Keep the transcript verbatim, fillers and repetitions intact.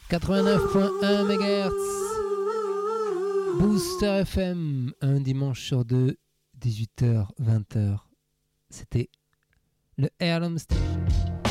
quatre-vingt-neuf point un mégahertz. Booster F M, un dimanche sur deux, dix-huit heures, vingt heures. C'était le Heirloom Station.